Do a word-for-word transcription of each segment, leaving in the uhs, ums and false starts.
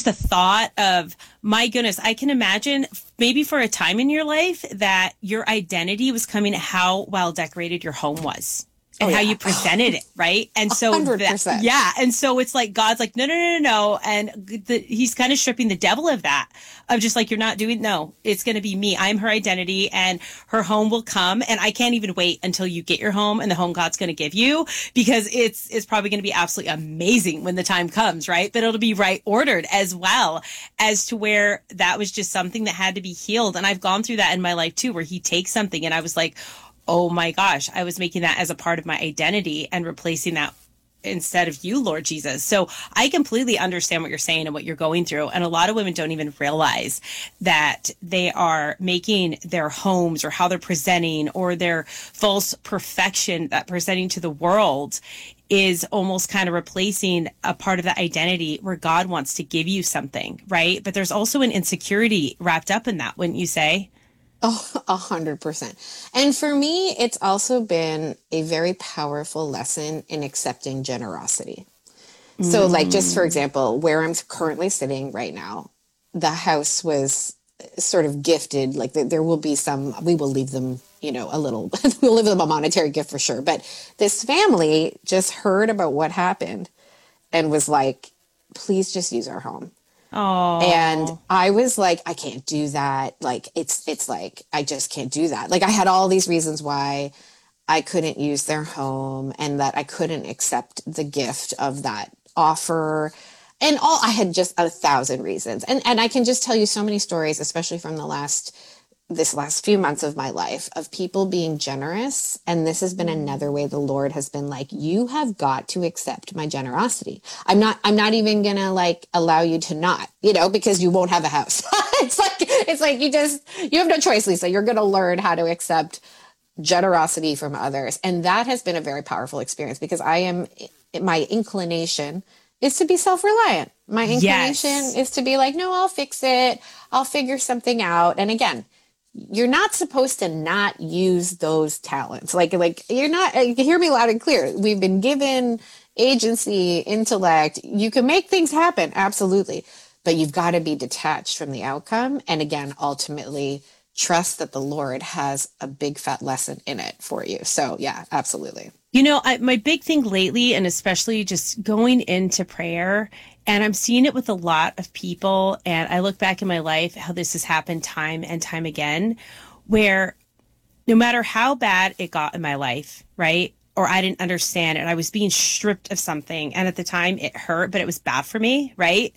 the thought of, my goodness, I can imagine maybe for a time in your life that your identity was coming at how well decorated your home was. And oh, how yeah. you presented it, right? And so, one hundred percent. That, yeah. And so it's like, God's like, no, no, no, no, no. And the, he's kind of stripping the devil of that, of just like, you're not doing, no, it's going to be me. I'm her identity, and her home will come. And I can't even wait until you get your home and the home God's going to give you, because it's, it's probably going to be absolutely amazing when the time comes, right? But it'll be right ordered as well, as to where that was just something that had to be healed. And I've gone through that in my life too, where he takes something and I was like, oh my gosh, I was making that as a part of my identity and replacing that instead of you, Lord Jesus. So I completely understand what you're saying and what you're going through. And a lot of women don't even realize that they are making their homes or how they're presenting or their false perfection that presenting to the world is almost kind of replacing a part of the identity where God wants to give you something, right? But there's also an insecurity wrapped up in that, wouldn't you say? Oh, a hundred percent. And for me, it's also been a very powerful lesson in accepting generosity. Mm. So like, just for example, where I'm currently sitting right now, the house was sort of gifted. Like there will be some, we will leave them, you know, a little, we'll leave them a monetary gift for sure. But this family just heard about what happened and was like, please just use our home. Oh. And I was like, I can't do that. Like, it's, it's like, I just can't do that. Like, I had all these reasons why I couldn't use their home and that I couldn't accept the gift of that offer. And all, I had just a thousand reasons. And, and I can just tell you so many stories, especially from the last, this last few months of my life, of people being generous. And this has been another way the Lord has been like, you have got to accept my generosity. I'm not, I'm not even going to like allow you to not, you know, because you won't have a house. It's like, it's like, you just, you have no choice, Lisa. You're going to learn how to accept generosity from others. And that has been a very powerful experience, because I am, my inclination is to be self-reliant. My inclination yes. is to be like, no, I'll fix it. I'll figure something out. And again, you're not supposed to not use those talents. Like, like you're not, hear me loud and clear. We've been given agency, intellect. You can make things happen. Absolutely. But you've got to be detached from the outcome. And again, ultimately trust that the Lord has a big fat lesson in it for you. So yeah, absolutely. You know, I, my big thing lately, and especially just going into prayer, and I'm seeing it with a lot of people, and I look back in my life, how this has happened time and time again, where no matter how bad it got in my life, right, or I didn't understand it, I was being stripped of something, and at the time it hurt, but it was bad for me, right?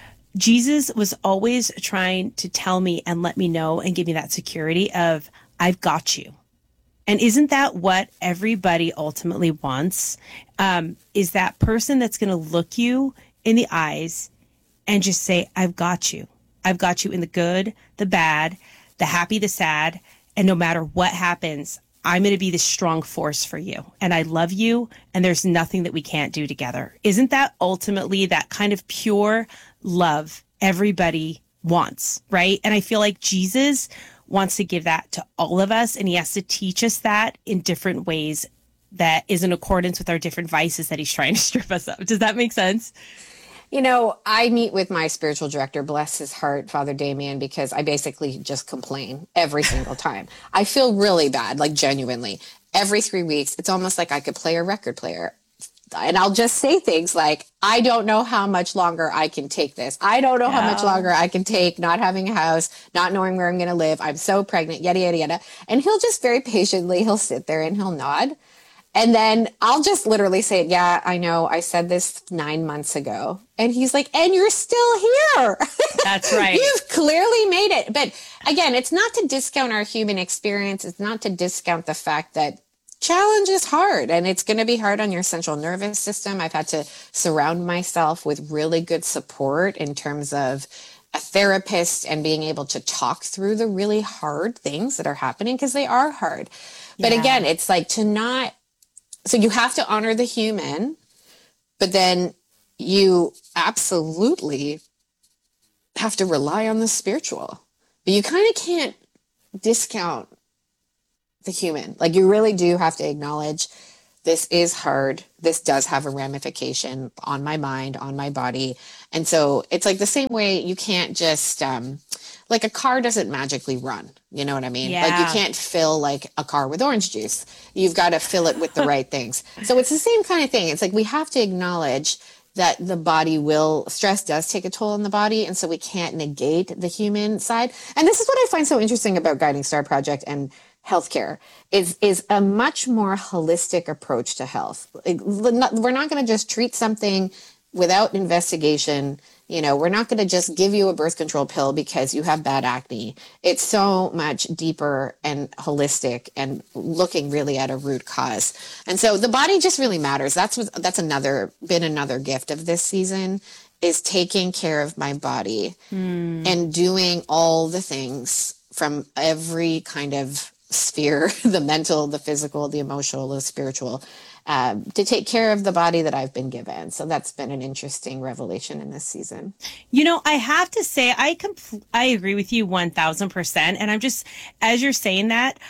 Jesus was always trying to tell me and let me know and give me that security of, I've got you. And isn't that what everybody ultimately wants? Um, is that person that's going to look you in the eyes and just say, I've got you. I've got you in the good, the bad, the happy, the sad. And no matter what happens, I'm going to be the strong force for you. And I love you. And there's nothing that we can't do together. Isn't that ultimately that kind of pure love everybody wants, right? And I feel like Jesus wants to give that to all of us. And he has to teach us that in different ways that is in accordance with our different vices that he's trying to strip us of. Does that make sense? You know, I meet with my spiritual director, bless his heart, Father Damien, because I basically just complain every single time. I feel really bad, like genuinely. Every three weeks, it's almost like I could play a record player. And I'll just say things like, I don't know how much longer I can take this. I don't know yeah. how much longer I can take not having a house, not knowing where I'm going to live. I'm so pregnant, yada, yada, yada. And he'll just very patiently, he'll sit there and he'll nod. And then I'll just literally say, yeah, I know. I said this nine months ago. And he's like, and you're still here. That's right. You've clearly made it. But again, it's not to discount our human experience. It's not to discount the fact that challenge is hard, and it's going to be hard on your central nervous system. I've had to surround myself with really good support in terms of a therapist and being able to talk through the really hard things that are happening, because they are hard. But yeah. again, it's like to not, so you have to honor the human, but then you absolutely have to rely on the spiritual. But you kind of can't discount the human. Like, you really do have to acknowledge this is hard. This does have a ramification on my mind, on my body. And so it's like the same way you can't just, um, like a car doesn't magically run. You know what I mean? Like you Yeah. can't fill like a car with orange juice. You've got to fill it with the right things. So it's the same kind of thing. It's like we have to acknowledge that the body will, stress does take a toll on the body. And so we can't negate the human side. And this is what I find so interesting about Guiding Star Project and healthcare is is a much more holistic approach to health. Like, we're not going to just treat something without investigation. You know, we're not going to just give you a birth control pill because you have bad acne. It's so much deeper and holistic and looking really at a root cause. And so the body just really matters. That's what, that's another been another gift of this season, is taking care of my body Hmm. and doing all the things from every kind of sphere, the mental, the physical, the emotional, the spiritual, um, to take care of the body that I've been given. So that's been an interesting revelation in this season. You know, I have to say, I compl- I agree with you one thousand percent. And I'm just, as you're saying that,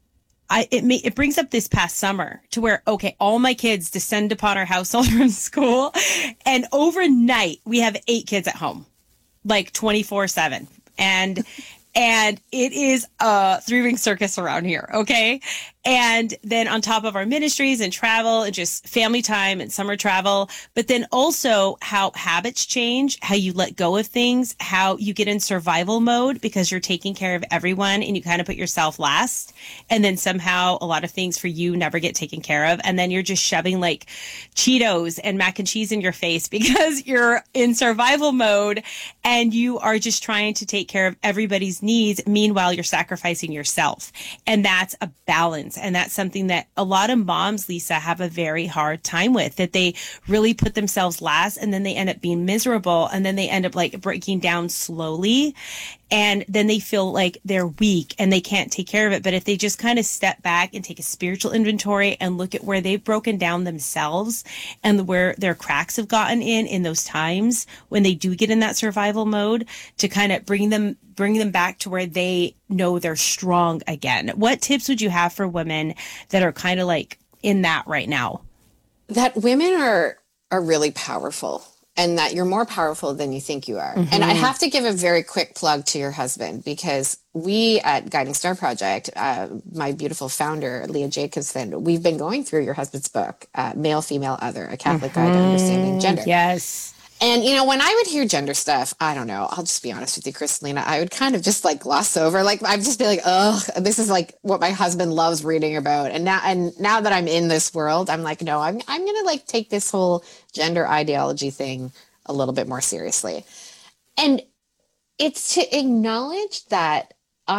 I, it may, it brings up this past summer to where, okay, all my kids descend upon our household from school, and overnight we have eight kids at home, like twenty-four seven. And, and it is a three ring circus around here. Okay. And then on top of our ministries and travel and just family time and summer travel, but then also how habits change, how you let go of things, how you get in survival mode because you're taking care of everyone and you kind of put yourself last. And then somehow a lot of things for you never get taken care of. And then you're just shoving like Cheetos and mac and cheese in your face because you're in survival mode and you are just trying to take care of everybody's needs. Meanwhile, you're sacrificing yourself. And that's a balance. And that's something that a lot of moms, Lisa, have a very hard time with, that they really put themselves last and then they end up being miserable and then they end up like breaking down slowly. And then they feel like they're weak and they can't take care of it. But if they just kind of step back and take a spiritual inventory and look at where they've broken down themselves and where their cracks have gotten in in those times when they do get in that survival mode, to kind of bring them bring them back to where they know they're strong again. What tips would you have for women that are kind of like in that right now? That women are are really powerful, and that you're more powerful than you think you are. Mm-hmm. And I have to give a very quick plug to your husband, because we at Guiding Star Project, uh, my beautiful founder, Leah Jacobson, we've been going through your husband's book, uh, Male, Female, Other, A Catholic mm-hmm. Guide to Understanding Gender. Yes. And, you know, when I would hear gender stuff, I don't know, I'll just be honest with you, Kristalina, I would kind of just like gloss over. Like, I'd just be like, oh, this is like what my husband loves reading about. And now, and now that I'm in this world, I'm like, no, I'm, I'm going to like take this whole gender ideology thing a little bit more seriously. And it's to acknowledge that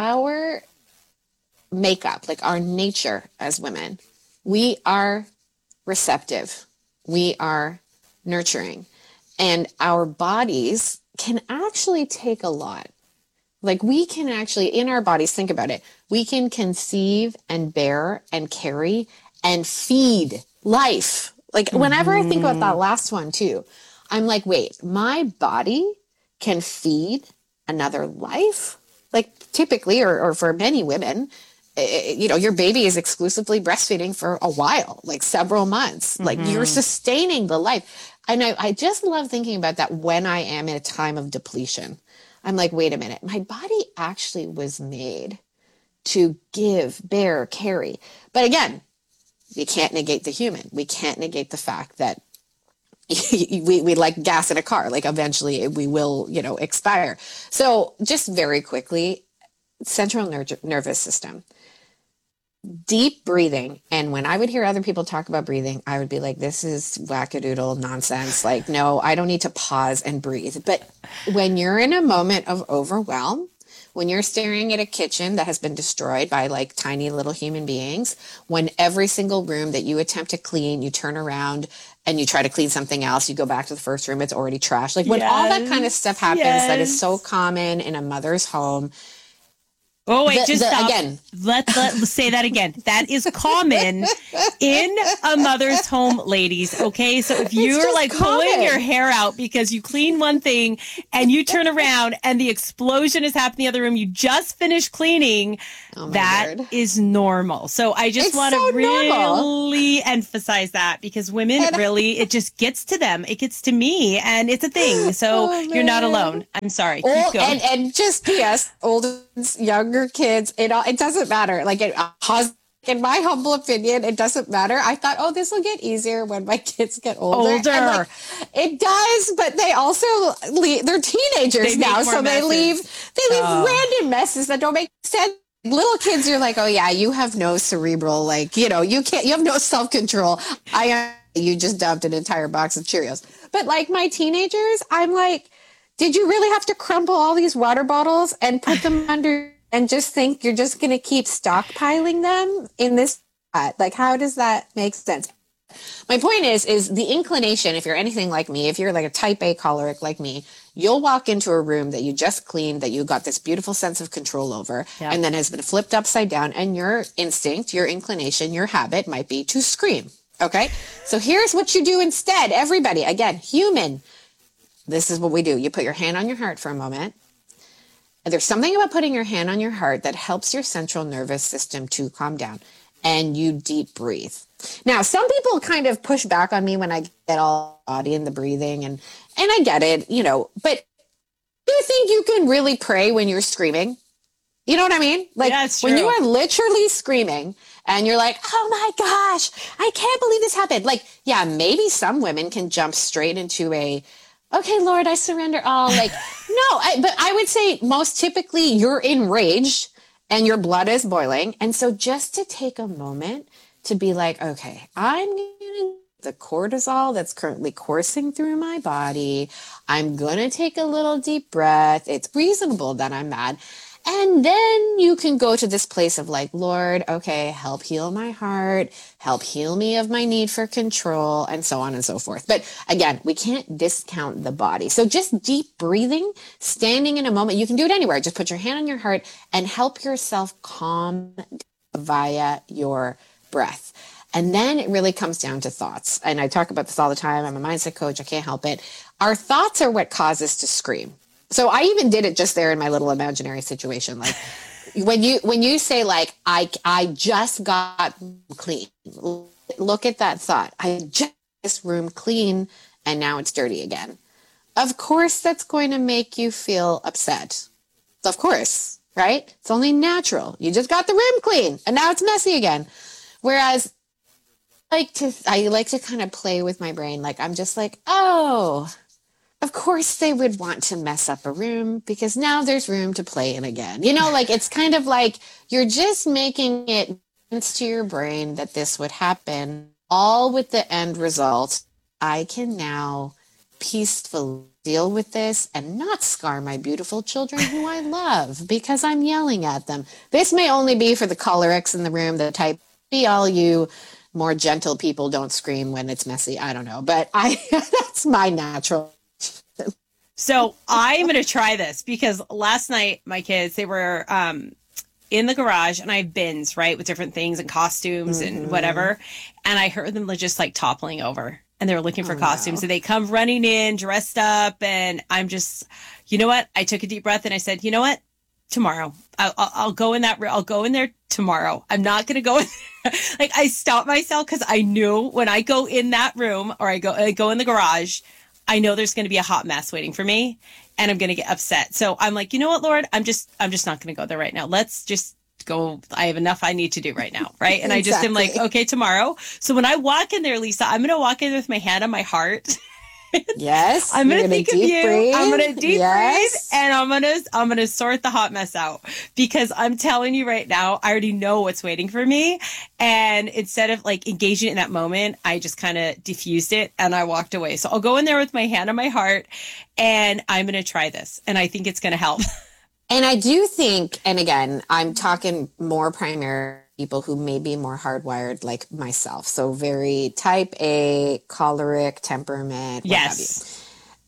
our makeup, like our nature as women, we are receptive, we are nurturing. And our bodies can actually take a lot. Like, we can actually, in our bodies, think about it, we can conceive and bear and carry and feed life. Like, mm-hmm. whenever I think about that last one too, I'm like, wait, my body can feed another life? Like, typically, or, or for many women, you know, your baby is exclusively breastfeeding for a while, like several months. Mm-hmm. Like, you're sustaining the life. And I, I just love thinking about that when I am in a time of depletion. I'm like, wait a minute, my body actually was made to give, bear, carry. But again, we can't negate the human. We can't negate the fact that we, we like gas in a car, like eventually we will, you know, expire. So just very quickly, central ner- nervous system. Deep breathing. And when I would hear other people talk about breathing, I would be like, this is wackadoodle nonsense. Like, no, I don't need to pause and breathe. But when you're in a moment of overwhelm, when you're staring at a kitchen that has been destroyed by like tiny little human beings, when every single room that you attempt to clean, you turn around and you try to clean something else, you go back to the first room, it's already trashed. Like, when yes, all that kind of stuff happens, yes. that is so common in a mother's home, Oh, wait, The, just the, stop. again, Let, let, let's say that again. That is common in a mother's home, ladies. Okay. So if you're just like common. pulling your hair out because you clean one thing and you turn around and the explosion is happening in the other room, you just finished cleaning, oh my that word. is normal. So I just It's want to so normal. really emphasize that because women And- really, it just gets to them. It gets to me and it's a thing. So Oh, you're not man. alone. I'm sorry. Keep Oh, going. and and just P S, older, younger kids, it all it doesn't matter. Like it, hus- in my humble opinion, it doesn't matter. I thought, oh, this will get easier when my kids get older. Older. And like, it does, but they also leave. They're teenagers They make now, more so they messes. leave. They leave Oh. random messes that don't make sense. Little kids, you're like, oh yeah, you have no cerebral, like you know, you can't, you have no self control. I, you just dumped an entire box of Cheerios. But like my teenagers, I'm like, did you really have to crumple all these water bottles and put them under and just think you're just going to keep stockpiling them in this? Like, how does that make sense? My point is, is the inclination, if you're anything like me, if you're like a type A choleric like me, you'll walk into a room that you just cleaned, that you got this beautiful sense of control over, Yeah. and then has been flipped upside down, and your instinct, your inclination, your habit might be to scream. Okay? So here's what you do instead. Everybody, again, human. This is what we do. You put your hand on your heart for a moment. And there's something about putting your hand on your heart that helps your central nervous system to calm down. And you deep breathe. Now, some people kind of push back on me when I get all body in the breathing, and and I get it, you know, but do you think you can really pray when you're screaming? You know what I mean? Like Yeah, it's when you true. are literally screaming and you're like, oh my gosh, I can't believe this happened. Like, yeah, maybe some women can jump straight into a, okay, Lord, I surrender all. Like, no, I, but I would say most typically you're enraged and your blood is boiling. And so just to take a moment to be like, okay, I'm going the cortisol that's currently coursing through my body. I'm going to take a little deep breath. It's reasonable that I'm mad. And then you can go to this place of like, Lord, okay, help heal my heart, help heal me of my need for control, and so on and so forth. But again, we can't discount the body. So just deep breathing, standing in a moment, you can do it anywhere. Just put your hand on your heart and help yourself calm via your breath. And then it really comes down to thoughts. And I talk about this all the time. I'm a mindset coach. I can't help it. Our thoughts are what cause us to scream. So I even did it just there in my little imaginary situation. Like when you when you say like I I just got clean, look at that thought. I just got this room clean and now it's dirty again. Of course, that's going to make you feel upset. Of course, right? It's only natural. You just got the room clean and now it's messy again. Whereas I like to I like to kind of play with my brain. Like I'm just like, oh. Of course they would want to mess up a room because now there's room to play in again. You know, like it's kind of like you're just making it sense to your brain that this would happen, all with the end result. I can now peacefully deal with this and not scar my beautiful children who I love because I'm yelling at them. This may only be for the cholerics in the room, the type B, all you more gentle people don't scream when it's messy. I don't know, but I that's my natural. So I'm going to try this because last night my kids, they were um, in the garage and I have bins, right, with different things and costumes mm-hmm. and whatever. And I heard them just like toppling over and they were looking for oh, costumes. No. So they come running in dressed up and I'm just, you know what? I took a deep breath and I said, you know what? Tomorrow, I'll, I'll, I'll go in that. I'll go in there tomorrow. I'm not going to go in there. Like I stopped myself because I knew when I go in that room or I go, I go in the garage, I know there's going to be a hot mess waiting for me and I'm going to get upset. So I'm like, you know what, Lord, I'm just, I'm just not going to go there right now. Let's just go. I have enough I need to do right now. Right. And exactly. I just am like, okay, tomorrow. So when I walk in there, Lisa, I'm going to walk in there with my hand on my heart. Yes. I'm going to think of you. Breathe. I'm going to deep yes. breathe and I'm going to, I'm going to sort the hot mess out because I'm telling you right now, I already know what's waiting for me. And instead of like engaging in that moment, I just kind of diffused it and I walked away. So I'll go in there with my hand on my heart and I'm going to try this. And I think it's going to help. And I do think, and again, I'm talking more primary people who may be more hardwired like myself. So very type A, choleric temperament, what yes. have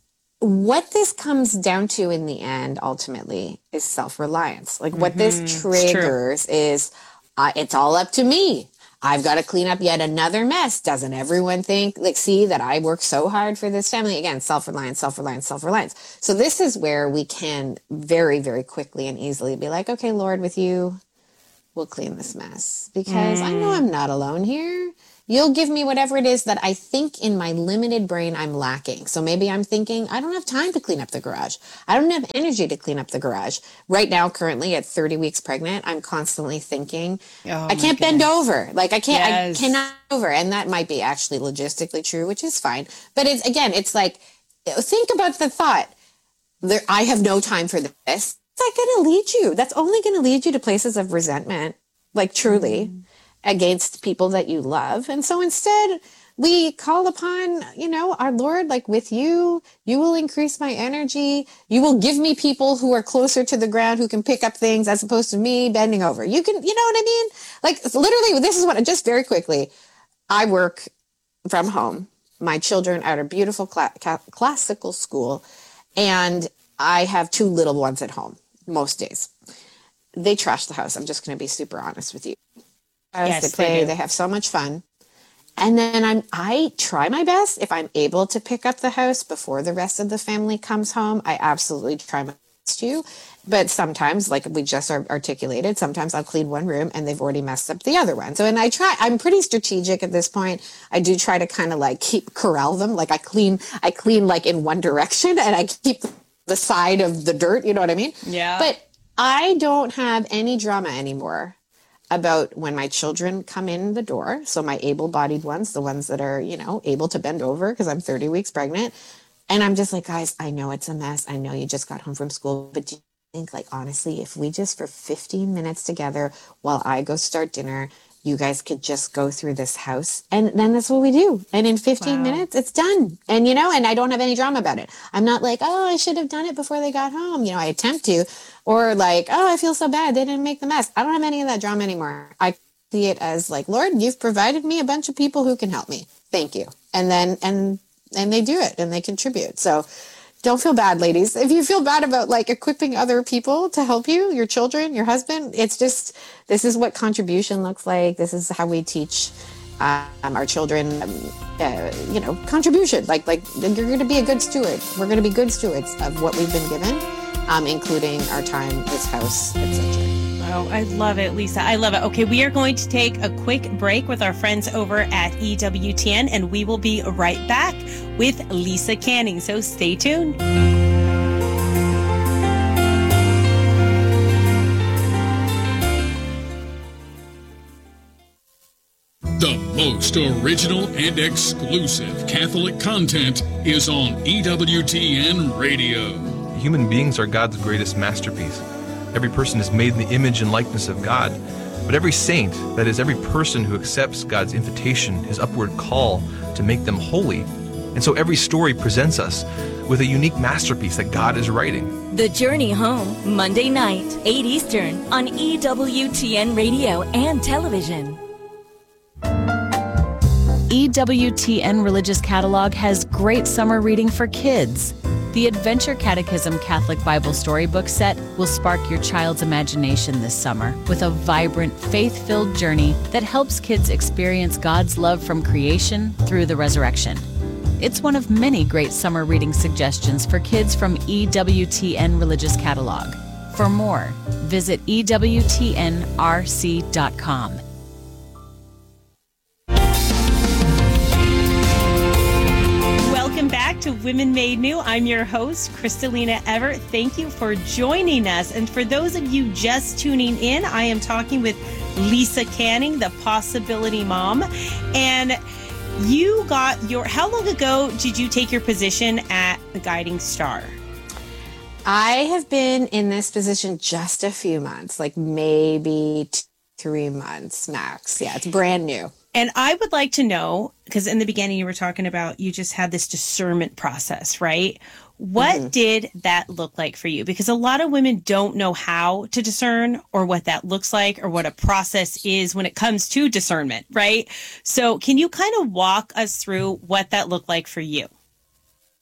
what this comes down to in the end, ultimately, is self-reliance. Like what this Mm-hmm. triggers is, uh, it's all up to me. I've got to clean up yet another mess. Doesn't everyone think, like, see that I work so hard for this family? Again, self-reliance, self-reliance, self-reliance. So this is where we can very, very quickly and easily be like, okay, Lord, with you, we'll clean this mess because mm. I know I'm not alone here. You'll give me whatever it is that I think in my limited brain I'm lacking. So maybe I'm thinking, I don't have time to clean up the garage. I don't have energy to clean up the garage. Right now, currently at thirty weeks pregnant, I'm constantly thinking, oh, I can't bend over. Like I can't, yes. I cannot over. And that might be actually logistically true, which is fine. But it's, again, it's like, think about the thought, there, I have no time for this. It's not going to lead you. That's only going to lead you to places of resentment, like truly. Mm. Against people that you love. And so instead we call upon, you know, our Lord, like with you, you will increase my energy. You will give me people who are closer to the ground who can pick up things as opposed to me bending over. You can, you know what I mean? Like literally, this is what, just very quickly, I work from home. My children are at a beautiful cl- classical school, and I have two little ones at home most days. They trash the house. I'm just going to be super honest with you. Yes, they play, they, they have so much fun. And then I'm, I try my best. If I'm able to pick up the house before the rest of the family comes home, I absolutely try my best to. But sometimes, like we just articulated, sometimes I'll clean one room and they've already messed up the other one. So, and I try, I'm pretty strategic at this point. I do try to kind of like keep corral them. Like I clean, I clean like in one direction and I keep the side of the dirt. You know what I mean? Yeah. But I don't have any drama anymore about when my children come in the door. So my able-bodied ones, the ones that are, you know, able to bend over because I'm thirty weeks pregnant. And I'm just like, guys, I know it's a mess. I know you just got home from school, but do you think, like, honestly, if we just for fifteen minutes together while I go start dinner, you guys could just go through this house. And then that's what we do. And in fifteen wow. minutes, it's done. And, you know, and I don't have any drama about it. I'm not like, oh, I should have done it before they got home. You know, I attempt to. Or like, oh, I feel so bad. They didn't make the mess. I don't have any of that drama anymore. I see it as like, Lord, you've provided me a bunch of people who can help me. Thank you. And then, and, and they do it and they contribute. So don't feel bad, ladies. If you feel bad about like equipping other people to help you, your children, your husband, it's just, this is what contribution looks like. This is how we teach um, our children, um, uh, you know, contribution. Like, like you're going to be a good steward. We're going to be good stewards of what we've been given, um, including our time, this house, et cetera. Oh, I love it, Lisa. I love it. Okay, we are going to take a quick break with our friends over at E W T N, and we will be right back with Lisa Canning. So stay tuned. The most original and exclusive Catholic content is on E W T N Radio. Human beings are God's greatest masterpiece. Every person is made in the image and likeness of God. But every saint, that is, every person who accepts God's invitation, his upward call to make them holy. And so every story presents us with a unique masterpiece that God is writing. The Journey Home, Monday night, eight Eastern, on E W T N Radio and television. E W T N Religious Catalog has great summer reading for kids. The Adventure Catechism Catholic Bible Storybook Set will spark your child's imagination this summer with a vibrant, faith-filled journey that helps kids experience God's love from creation through the resurrection. It's one of many great summer reading suggestions for kids from E W T N Religious Catalog. For more, visit E W T N R C dot com. Welcome back to Women Made New. I'm your host, Kristalina Everett. Thank you for joining us. And for those of you just tuning in, I am talking with Lisa Canning, the Possibility Mom. And you got your, how long ago did you take your position at the Guiding Star? I have been in this position just a few months, like maybe t- three months max. Yeah, it's brand new. And I would like to know, because in the beginning you were talking about you just had this discernment process, right? What mm-hmm. did that look like for you? Because a lot of women don't know how to discern or what that looks like or what a process is when it comes to discernment, right? So can you kind of walk us through what that looked like for you?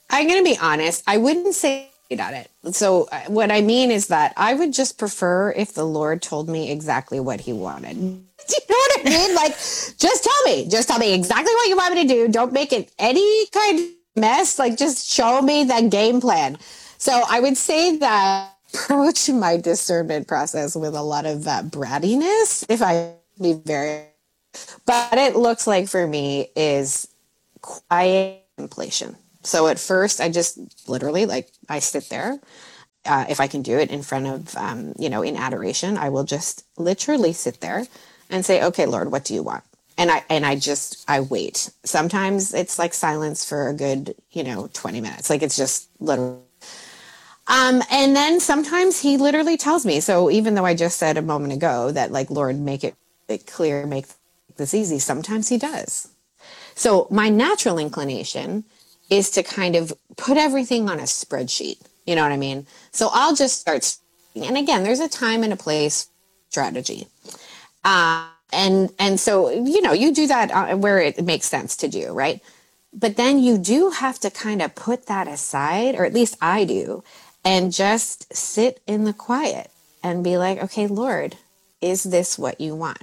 I'm going to be honest. I wouldn't say at it. So uh, what I mean is that I would just prefer if the Lord told me exactly what he wanted. Do you know what I mean? Like, just tell me. Just tell me exactly what you want me to do. Don't make it any kind of mess. Like, just show me that game plan. So I would say that approach my discernment process with a lot of uh, brattiness, if I be very, but it looks like for me is quiet contemplation. So at first I just literally, like, I sit there. Uh, if I can do it in front of, um, you know, in adoration, I will just literally sit there and say, okay, Lord, what do you want? And I, and I just, I wait. Sometimes it's like silence for a good, you know, twenty minutes. Like, it's just literally. Um, and then sometimes he literally tells me. So even though I just said a moment ago that, like, Lord, make it, it clear, make this easy, sometimes he does. So my natural inclination is to kind of put everything on a spreadsheet. You know what I mean? So I'll just start. And again, there's a time and a place strategy. Uh, and, and so, you know, you do that uh, where it makes sense to do, right? But then you do have to kind of put that aside, or at least I do, and just sit in the quiet and be like, okay, Lord, is this what you want?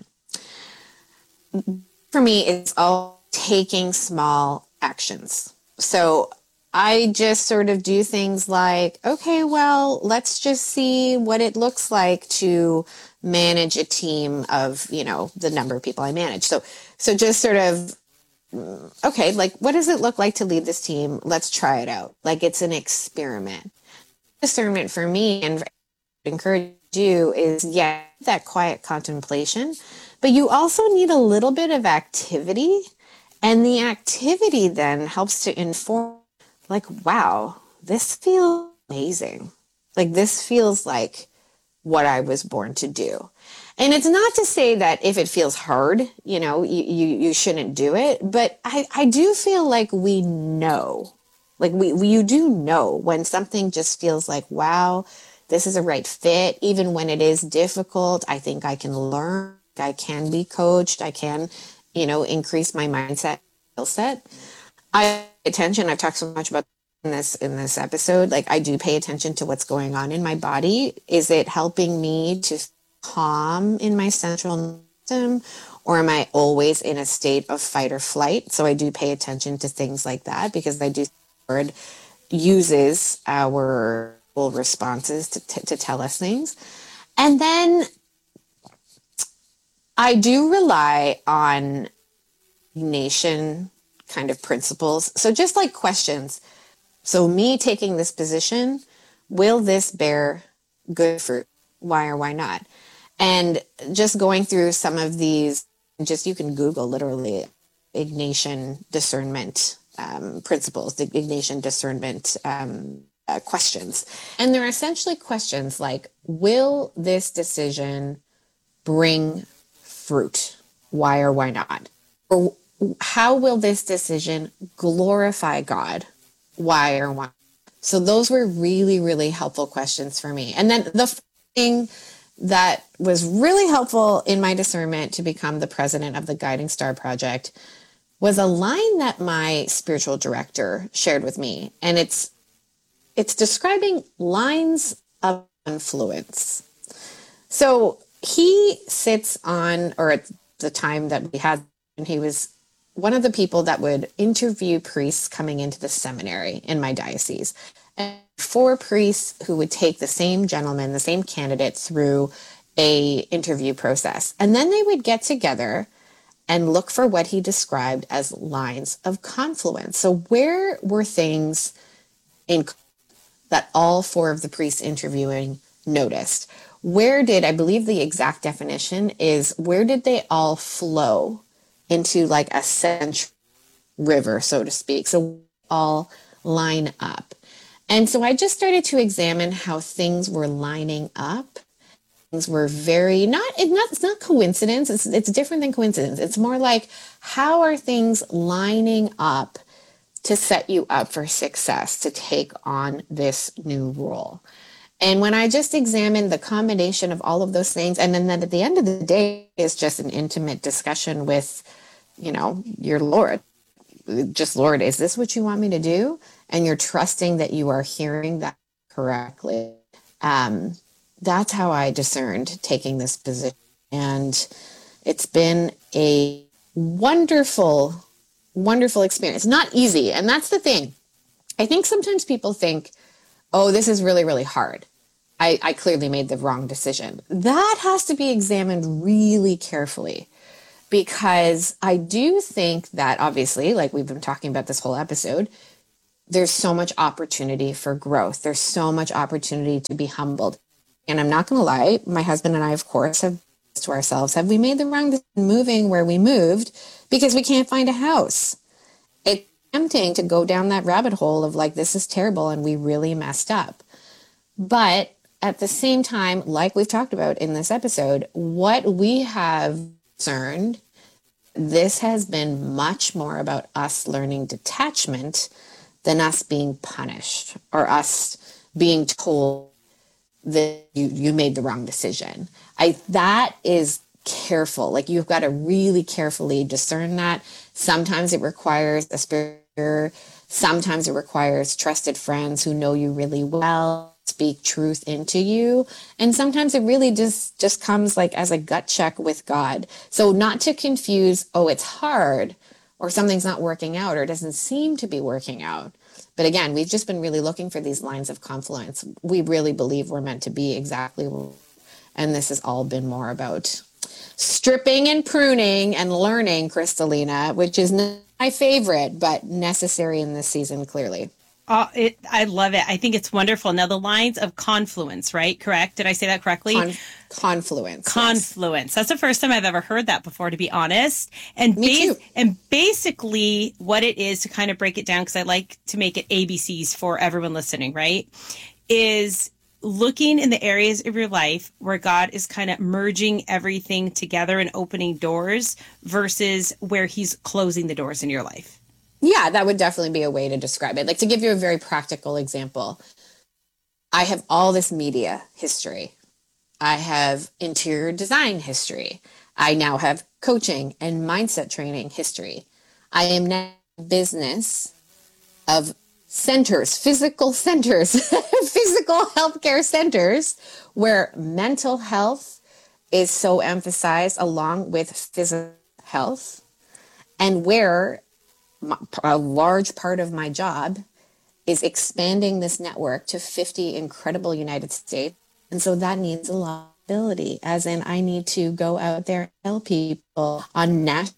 For me, it's all taking small actions. So I just sort of do things like, okay, well, let's just see what it looks like to manage a team of, you know, the number of people I manage. So, so just sort of, okay, like, what does it look like to lead this team? Let's try it out. Like, it's an experiment. Discernment for me, and encourage you, is, yeah, that quiet contemplation, but you also need a little bit of activity. And the activity then helps to inform, like, wow, this feels amazing. Like, this feels like what I was born to do. And it's not to say that if it feels hard, you know, you, you, you shouldn't do it. But I, I do feel like we know, like we, we, you do know when something just feels like, wow, this is a right fit. Even when it is difficult, I think I can learn, I can be coached, I can, you know, increase my mindset, skill set. I pay attention. I've talked so much about in this in this episode. Like, I do pay attention to what's going on in my body. Is it helping me to calm in my central system, or am I always in a state of fight or flight? So I do pay attention to things like that, because I do think the Lord uses our responses to, to, to tell us things. And then I do rely on nation kind of principles. So just like questions. So me taking this position, will this bear good fruit? Why or why not? And just going through some of these, just you can Google literally Ignatian discernment um, principles, the Ignatian discernment um, uh, questions. And they're essentially questions like, will this decision bring fruit? Why or why not? Or how will this decision glorify God? Why or why? So those were really, really helpful questions for me. And then the thing that was really helpful in my discernment to become the president of the Guiding Star Project was a line that my spiritual director shared with me. And it's it's describing lines of influence. So he sits on, or at the time that we had, and he was one of the people that would interview priests coming into the seminary in my diocese. And four priests who would take the same gentleman, the same candidate, through a interview process. And then they would get together and look for what he described as lines of confluence. So where were things in that all four of the priests interviewing noticed? Where did, I believe the exact definition is, where did they all flow into like a central river, so to speak? So all line up. And so I just started to examine how things were lining up. Things were very, not, it not it's not coincidence. It's, it's different than coincidence. It's more like, how are things lining up to set you up for success, to take on this new role? And when I just examined the combination of all of those things, and then at the end of the day is just an intimate discussion with, you know, your Lord. just, Lord, is this what you want me to do? And you're trusting that you are hearing that correctly. Um, that's how I discerned taking this position. And it's been a wonderful, wonderful experience. Not easy. And that's the thing. I think sometimes people think, oh, this is really, really hard. I, I clearly made the wrong decision. That has to be examined really carefully, because I do think that, obviously, like we've been talking about this whole episode, there's so much opportunity for growth. There's so much opportunity to be humbled. And I'm not going to lie, my husband and I, of course, have to ourselves, have we made the wrong decision moving where we moved because we can't find a house? It's tempting to go down that rabbit hole of like, this is terrible and we really messed up. But at the same time, like we've talked about in this episode, what we have discerned, this has been much more about us learning detachment than us being punished or us being told that you, you made the wrong decision. I that is careful. Like, you've got to really carefully discern that. Sometimes it requires a spirit. Sometimes it requires trusted friends who know you really well, speak truth into you. And sometimes it really just, just comes like as a gut check with God. So not to confuse, oh, it's hard, or something's not working out, or it doesn't seem to be working out. But again, we've just been really looking for these lines of confluence. We really believe we're meant to be exactly, and this has all been more about stripping and pruning and learning, Kristalina, which is not my favorite, but necessary in this season, clearly. Oh, it, I love it. I think it's wonderful. Now, the lines of confluence, right? Correct? Did I say that correctly? Con- confluence. Confluence. Yes. That's the first time I've ever heard that before, to be honest. And Me bas- too. And basically what it is, to kind of break it down, because I like to make it A B Cs for everyone listening, right? Is looking in the areas of your life where God is kind of merging everything together and opening doors versus where he's closing the doors in your life. Yeah, that would definitely be a way to describe it. Like, to give you a very practical example, I have all this media history. I have interior design history. I now have coaching and mindset training history. I am now in business of centers, physical centers, physical healthcare centers, where mental health is so emphasized along with physical health, and where a large part of my job is expanding this network to fifty incredible United States. And so that needs a lot of ability, as in I need to go out there and tell people on national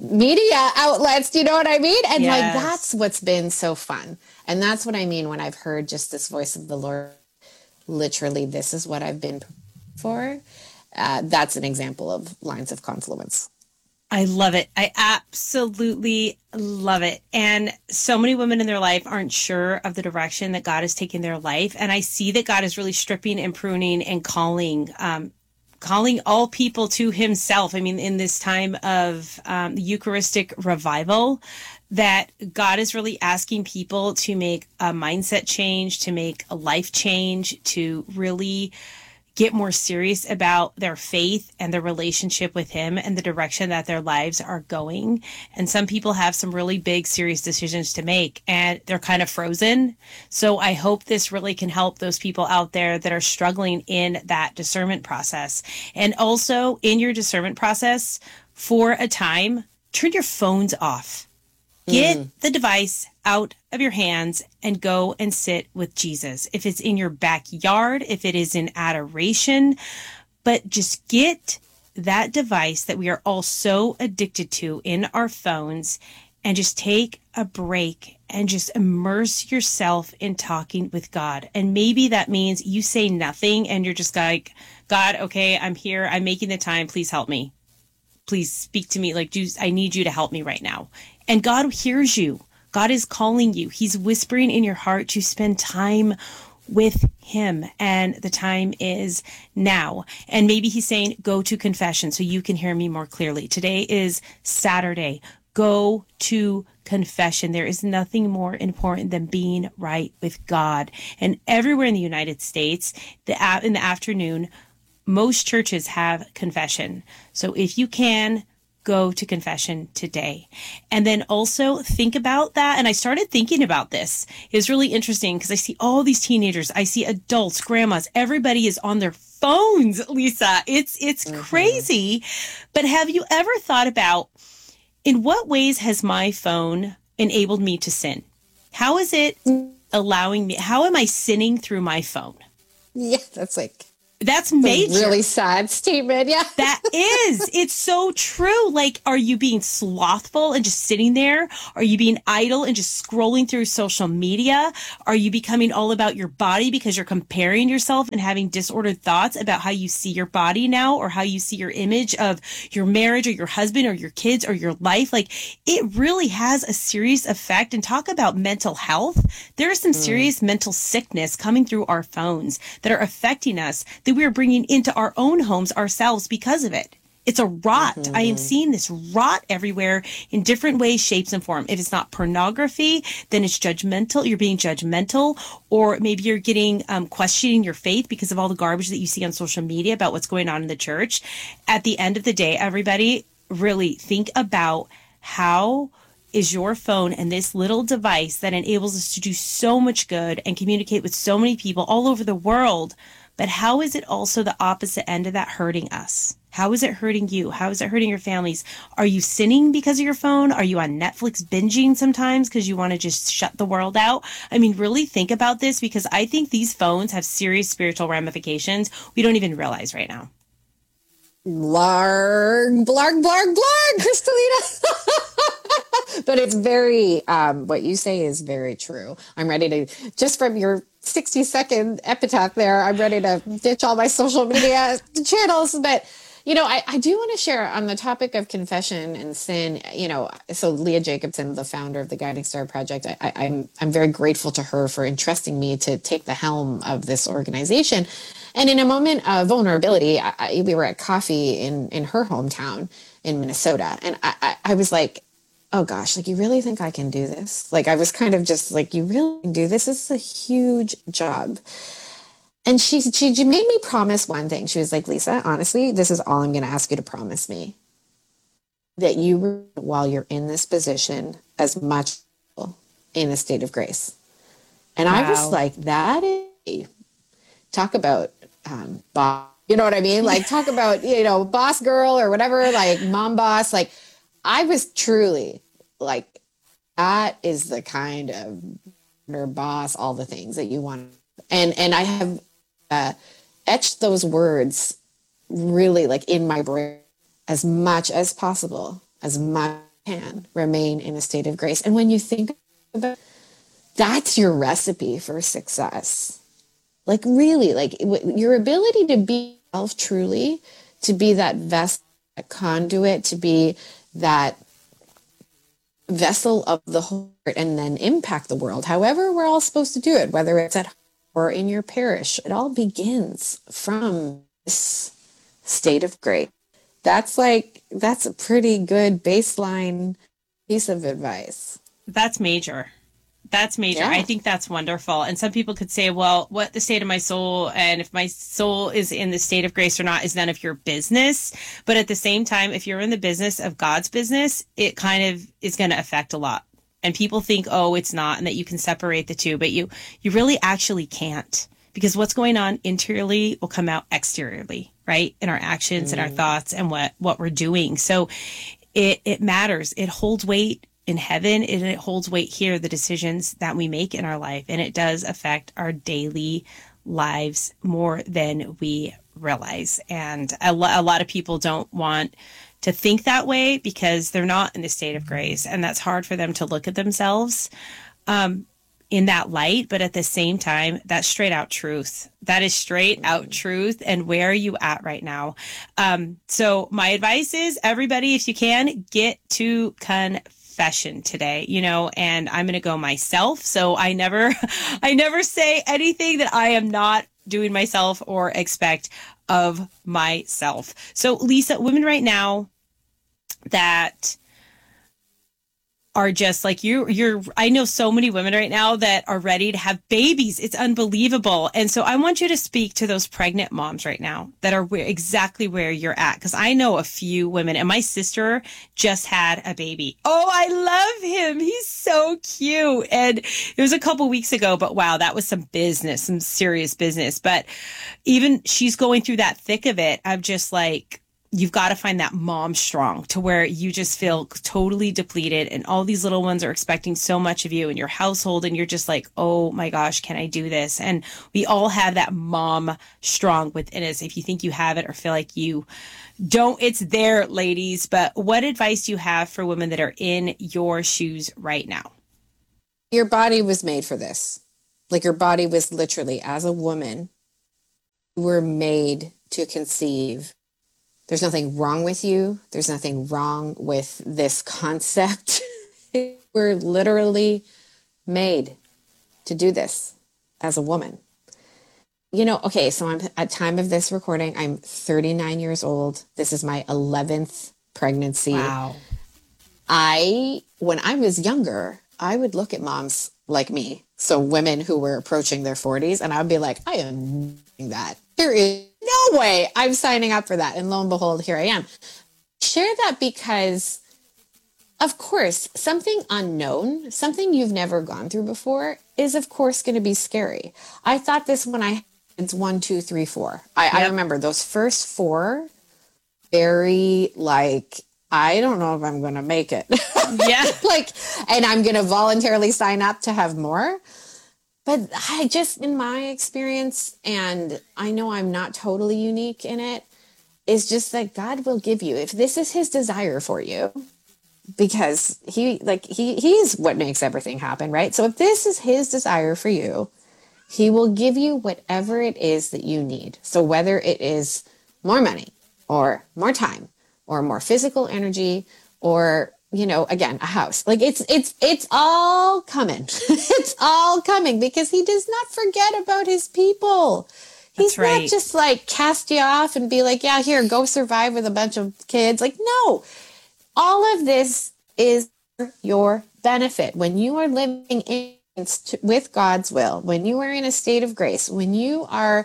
media outlets, do you know what I mean? And Yes. like, that's what's been so fun. And that's what I mean when I've heard just this voice of the Lord, literally, this is what I've been for. Uh, that's an example of lines of confluence. I love it. I absolutely love it. And so many women in their life aren't sure of the direction that God is taking their life. And I see that God is really stripping and pruning and calling, um, calling all people to himself. I mean, in this time of um, the Eucharistic revival, that God is really asking people to make a mindset change, to make a life change, to really get more serious about their faith and their relationship with him and the direction that their lives are going. And some people have some really big, serious decisions to make, and they're kind of frozen. So I hope this really can help those people out there that are struggling in that discernment process. And also, in your discernment process, for a time, turn your phones off. Get mm. the device out of your hands and go and sit with Jesus. If it's in your backyard, if it is in adoration, but just get that device that we are all so addicted to in our phones and just take a break and just immerse yourself in talking with God. And maybe that means you say nothing and you're just like, God, okay, I'm here. I'm making the time. Please help me. Please speak to me. Like, I need you to help me right now. And God hears you. God is calling you. He's whispering in your heart to spend time with him. And the time is now. And maybe he's saying, go to confession so you can hear me more clearly. Today is Saturday. Go to confession. There is nothing more important than being right with God. And everywhere in the United States, the in the afternoon, most churches have confession. So if you can, go to confession today. And then also think about that. And I started thinking about this. It was really interesting because I see all these teenagers, I see adults, grandmas, everybody is on their phones, Lisa. It's, it's mm-hmm. crazy. But have you ever thought about, in what ways has my phone enabled me to sin? How is it allowing me, how am I sinning through my phone? Yeah, that's like, that's major. Really sad statement. Yeah. That is. It's so true. Like, are you being slothful and just sitting there? Are you being idle and just scrolling through social media? Are you becoming all about your body because you're comparing yourself and having disordered thoughts about how you see your body now, or how you see your image of your marriage or your husband or your kids or your life? Like, it really has a serious effect. And talk about mental health. There is some mm. serious mental sickness coming through our phones that are affecting us, that we are bringing into our own homes ourselves because of it. It's a rot. Mm-hmm. I am seeing this rot everywhere in different ways, shapes, and form. If it's not pornography, then it's judgmental. You're being judgmental, or maybe you're getting um, questioning your faith because of all the garbage that you see on social media about what's going on in the church. At the end of the day, everybody, really think about how is your phone and this little device that enables us to do so much good and communicate with so many people all over the world. But how is it also the opposite end of that hurting us? How is it hurting you? How is it hurting your families? Are you sinning because of your phone? Are you on Netflix binging sometimes because you want to just shut the world out? I mean, really think about this, because I think these phones have serious spiritual ramifications we don't even realize right now. Blarg, blarg, blarg, blarg, Kristalina. But it's very, um, what you say is very true. I'm ready to, just from your sixty second epitaph there, I'm ready to ditch all my social media channels. But, you know, I, I do want to share on the topic of confession and sin, you know, so Leah Jacobson, the founder of the Guiding Star Project, I, I, I'm, I'm very grateful to her for entrusting me to take the helm of this organization. And in a moment of vulnerability, I, I, we were at coffee in, in her hometown in Minnesota. And I, I, I was like, oh gosh, like, you really think I can do this? Like, I was kind of just like, you really can do this? This is a huge job. And she, she, she made me promise one thing. She was like, Lisa, honestly, this is all I'm going to ask you to promise me. That you, while you're in this position, as much in a state of grace. And wow. I was like, that is, talk about um, boss, you know what I mean? Like, talk about, you know, boss girl or whatever, like mom boss. Like, I was truly like, that is the kind of or boss, all the things that you want. And, and I have uh, etched those words really like in my brain as much as possible, as much as I can remain in a state of grace. And when you think about it, that's your recipe for success. Like, really, like your ability to be self truly, to be that vessel, that conduit, to be that vessel of the heart, and then impact the world. However, we're all supposed to do it, whether it's at home or in your parish. It all begins from this state of grace. That's like, that's a pretty good baseline piece of advice. That's major. That's major. Yeah. I think that's wonderful. And some people could say, well, what the state of my soul, and if my soul is in the state of grace or not is none of your business. But at the same time, if you're in the business of God's business, it kind of is going to affect a lot. And people think, oh, it's not, and that you can separate the two, but you, you really actually can't, because what's going on interiorly will come out exteriorly, right? In our actions mm. and our thoughts and what, what we're doing. So it, it matters. It holds weight in heaven, and it holds weight here, the decisions that we make in our life. And it does affect our daily lives more than we realize. And a, lo- a lot of people don't want to think that way because they're not in the state of grace. And that's hard for them to look at themselves um, in that light. But at the same time, that's straight out truth. That is straight out truth. And where are you at right now? Um, so my advice is, everybody, if you can, get to confess today, you know, and I'm going to go myself. So I never, I never say anything that I am not doing myself or expect of myself. So Lisa, women right now that are just like you you're I know so many women right now that are ready to have babies. It's unbelievable. And so I want you to speak to those pregnant moms right now that are where, exactly where you're at, because I know a few women, and my sister just had a baby. Oh, I love him. He's so cute. And it was a couple weeks ago, but wow, that was some business, some serious business. But even she's going through that thick of it. I'm just like, you've got to find that mom strong to where you just feel totally depleted, and all these little ones are expecting so much of you and your household, and you're just like, oh my gosh, can I do this? And we all have that mom strong within us. If you think you have it or feel like you don't, it's there, ladies. But what advice do you have for women that are in your shoes right now? Your body was made for this. Like, your body was literally, as a woman, you were made to conceive. There's nothing wrong with you. There's nothing wrong with this concept. We're literally made to do this as a woman. You know, okay, so I'm at time of this recording, I'm thirty-nine years old. This is my eleventh pregnancy. Wow. I, when I was younger, I would look at moms like me, so women who were approaching their forties, and I would be like, I am doing that. There is no way I'm signing up for that. And lo and behold, here I am. Share that because, of course, something unknown, something you've never gone through before is, of course, going to be scary. I thought this when I had one, two, three, four. I, yep. I remember those first four, very like, I don't know if I'm going to make it. Yeah. Like, and I'm going to voluntarily sign up to have more. But I just, in my experience, and I know I'm not totally unique in it, is just that God will give you, if this is his desire for you, because he, like, he, he's what makes everything happen, right? So if this is his desire for you, he will give you whatever it is that you need. So whether it is more money or more time or more physical energy or, you know, again, a house, like it's, it's, it's all coming. It's all coming because he does not forget about his people. He's That's right. not just like cast you off and be like, yeah, here, go survive with a bunch of kids. Like, no, all of this is your benefit. When you are living in with God's will, when you are in a state of grace, when you are,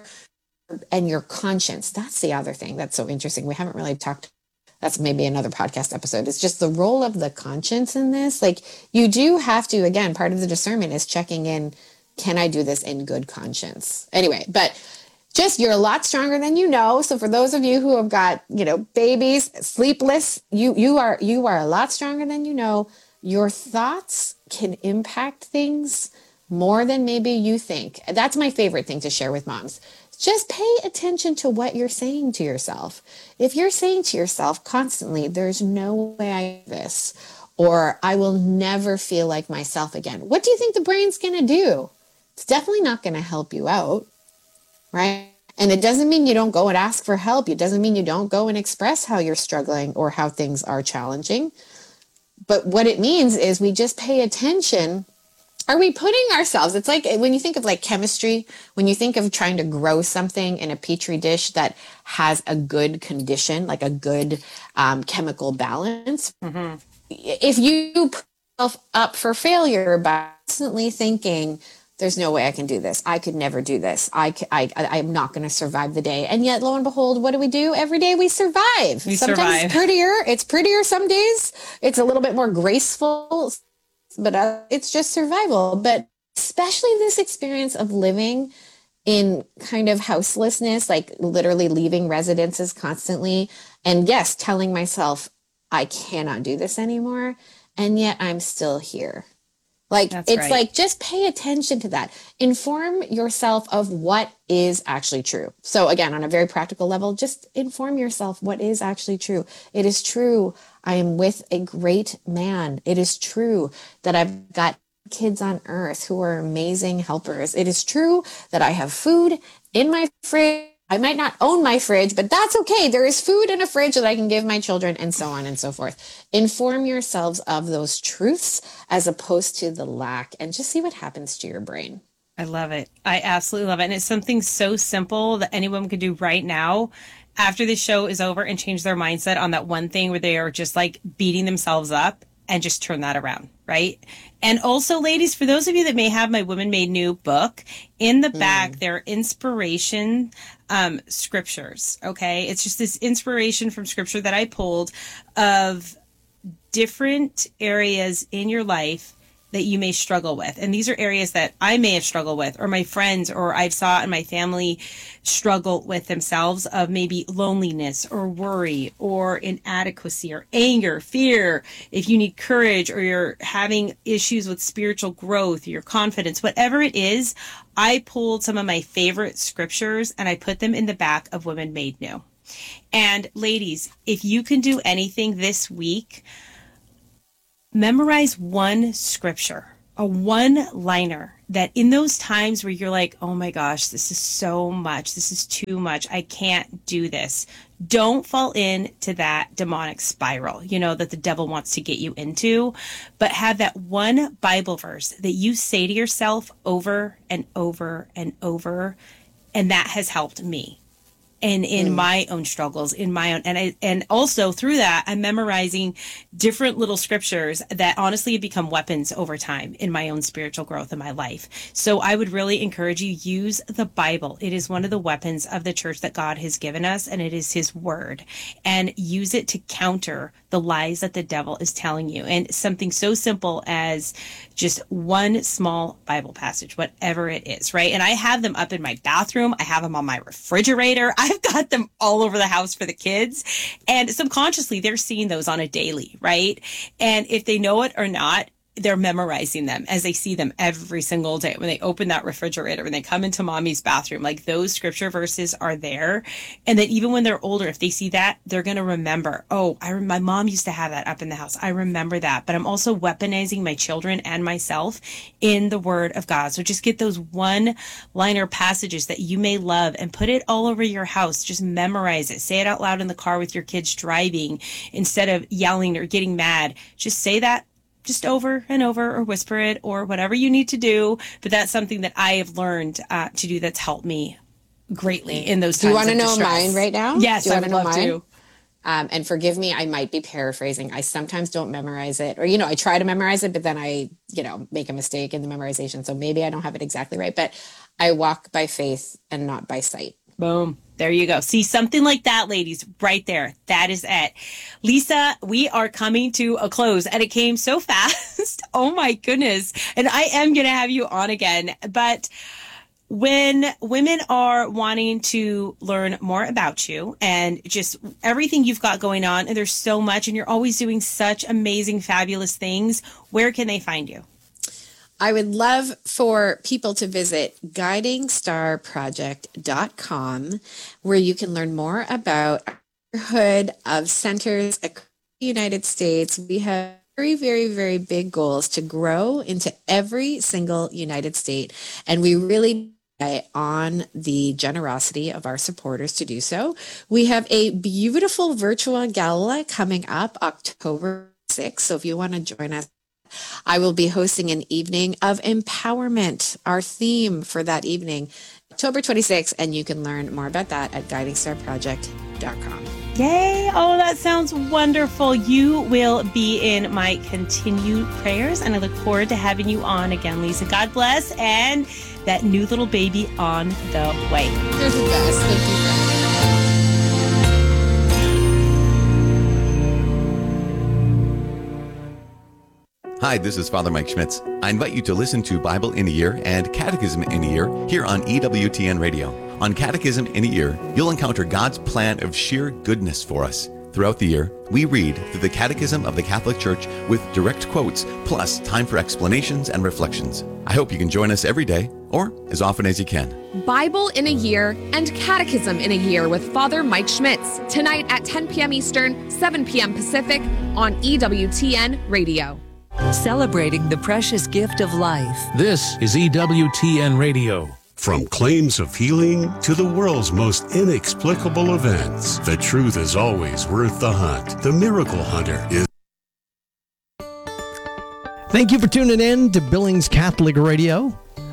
and your conscience, that's the other thing that's so interesting. We haven't really talked. That's maybe another podcast episode. It's just the role of the conscience in this. Like, you do have to, again, part of the discernment is checking in, can I do this in good conscience? Anyway, but just, you're a lot stronger than you know. So for those of you who have got, you know, babies, sleepless, you, you are, you are a lot stronger than you know. Your thoughts can impact things more than maybe you think. That's my favorite thing to share with moms. Just pay attention to what you're saying to yourself. If you're saying to yourself constantly, there's no way I do this, or I will never feel like myself again, what do you think the brain's going to do? It's definitely not going to help you out, right? And it doesn't mean you don't go and ask for help. It doesn't mean you don't go and express how you're struggling or how things are challenging. But what it means is we just pay attention. Are we putting ourselves, it's like when you think of like chemistry, when you think of trying to grow something in a petri dish that has a good condition, like a good um, chemical balance. Mm-hmm. If you put yourself up for failure by constantly thinking, there's no way I can do this. I could never do this. I, I, I, I'm not going to survive the day. And yet, lo and behold, what do we do? Every day we survive. We Sometimes survive. It's prettier. It's prettier some days. It's a little bit more graceful. But uh, it's just survival. But especially this experience of living in kind of houselessness, like literally leaving residences constantly. And yes, telling myself, I cannot do this anymore. And yet I'm still here. Like, That's it's right. like, just pay attention to that. Inform yourself of what is actually true. So again, on a very practical level, just inform yourself what is actually true. It is true. I am with a great man. It is true that I've got kids on earth who are amazing helpers. It is true that I have food in my fridge. I might not own my fridge, but that's okay. There is food in a fridge that I can give my children, and so on and so forth. Inform yourselves of those truths as opposed to the lack, and just see what happens to your brain. I love it. I absolutely love it. And it's something so simple that anyone can do right now after the show is over and change their mindset on that one thing where they are just like beating themselves up, and just turn that around. right? And also, ladies, for those of you that may have my Women Made New book, in the back, mm. there are inspiration um, scriptures, okay? It's just this inspiration from scripture that I pulled of different areas in your life that you may struggle with. And these are areas that I may have struggled with, or my friends, or I've saw in my family struggle with themselves, of maybe loneliness or worry or inadequacy or anger, fear. If you need courage, or you're having issues with spiritual growth, your confidence, whatever it is, I pulled some of my favorite scriptures and I put them in the back of Women Made New. And ladies, if you can do anything this week, memorize one scripture, a one-liner that in those times where you're like, oh my gosh, this is so much, this is too much, I can't do this. Don't fall into that demonic spiral, you know, that the devil wants to get you into, but have that one Bible verse that you say to yourself over and over and over, and that has helped me. And in mm. my own struggles, in my own, and I, and also through that, I'm memorizing different little scriptures that honestly have become weapons over time in my own spiritual growth in my life. So I would really encourage you, use the Bible. It is one of the weapons of the church that God has given us, and it is his word, and use it to counter the lies that the devil is telling you. And something so simple as just one small Bible passage, whatever it is, right? And I have them up in my bathroom. I have them on my refrigerator. I've got them all over the house for the kids. And subconsciously, they're seeing those on a daily, right? And if they know it or not, they're memorizing them as they see them every single day. When they open that refrigerator, when they come into mommy's bathroom, like those scripture verses are there. And then even when they're older, if they see that, they're going to remember, oh, I, my mom used to have that up in the house. I remember that. But I'm also weaponizing my children and myself in the word of God. So just get those one liner passages that you may love and put it all over your house. Just memorize it. Say it out loud in the car with your kids driving instead of yelling or getting mad. Just say that just over and over, or whisper it, or whatever you need to do. But that's something that I have learned uh, to do that's helped me greatly in those times. Do you want to know distress. mine right now? Yes, Do you I want would to know love mine? to. Um, and forgive me, I might be paraphrasing. I sometimes don't memorize it, or, you know, I try to memorize it, but then I, you know, make a mistake in the memorization. So maybe I don't have it exactly right, but I walk by faith and not by sight. Boom. There you go. See, something like that, ladies, right there. That is it. Lisa, we are coming to a close, and it came so fast. Oh my goodness. And I am going to have you on again. But when women are wanting to learn more about you and just everything you've got going on, and there's so much, and you're always doing such amazing, fabulous things, where can they find you? I would love for people to visit guiding star project dot com, where you can learn more about our neighborhood of centers across the United States. We have very, very, very big goals to grow into every single United state, and we really rely on the generosity of our supporters to do so. We have a beautiful virtual gala coming up October sixth, so if you want to join us, I will be hosting an evening of empowerment, our theme for that evening, October twenty-sixth, and you can learn more about that at guiding star project dot com. Yay! Oh, that sounds wonderful. You will be in my continued prayers, and I look forward to having you on again, Lisa. God bless, and that new little baby on the way. You're the best. Thank you, friend. Hi, this is Father Mike Schmitz. I invite you to listen to Bible in a Year and Catechism in a Year here on E W T N Radio. On Catechism in a Year, you'll encounter God's plan of sheer goodness for us. Throughout the year, we read through the Catechism of the Catholic Church with direct quotes, plus time for explanations and reflections. I hope you can join us every day, or as often as you can. Bible in a Year and Catechism in a Year with Father Mike Schmitz, tonight at ten p.m. Eastern, seven p.m. Pacific on E W T N Radio. Celebrating the precious gift of life. This is E W T N Radio. From claims of healing to the world's most inexplicable events, the truth is always worth the hunt. The Miracle Hunter is... Thank you for tuning in to Billings Catholic Radio.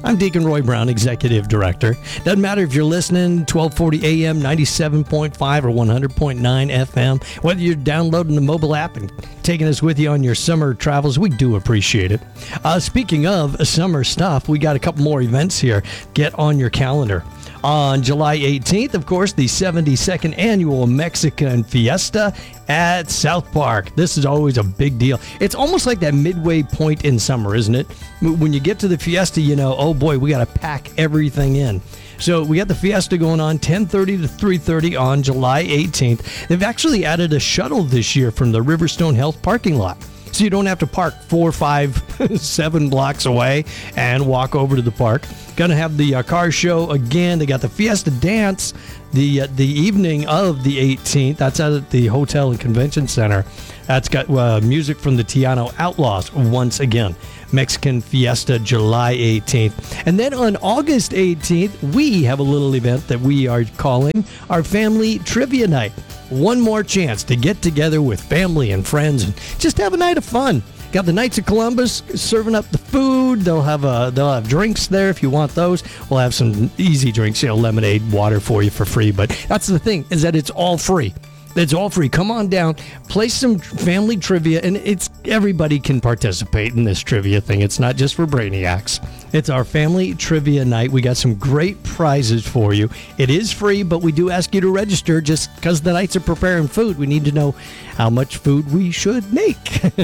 I'm Deacon Roy Brown, Executive Director. Doesn't matter if you're listening twelve forty A M, ninety-seven point five or one hundred point nine F M, whether you're downloading the mobile app and taking us with you on your summer travels, we do appreciate it. Uh, speaking of summer stuff, we got a couple more events here. Get on your calendar. On July eighteenth, of course, the seventy-second Annual Mexican Fiesta at South Park. This is always a big deal. It's almost like that midway point in summer, isn't it? When you get to the Fiesta, you know, oh boy, we got to pack everything in. So we got the Fiesta going on ten thirty to three thirty on July eighteenth. They've actually added a shuttle this year from the Riverstone Health parking lot. So you don't have to park four, five, seven blocks away and walk over to the park. Going to have the uh, car show again. They got the Fiesta Dance the uh, the evening of the eighteenth. That's out at the Hotel and Convention Center. That's got uh, music from the Tiano Outlaws once again. Mexican Fiesta, July eighteenth. And then on August eighteenth, we have a little event that we are calling our Family Trivia Night. One more chance to get together with family and friends and just have a night of fun. Got the Knights of Columbus serving up the food. They'll have uh, they'll have drinks there if you want those. We'll have some easy drinks, you know, lemonade, water for you for free. But that's the thing, is that it's all free. It's all free. Come on down, play some family trivia, and it's everybody can participate in this trivia thing. It's not just for brainiacs. It's our family trivia night. We got some great prizes for you. It is free, but we do ask you to register just because the Knights are preparing food. We need to know how much food we should make.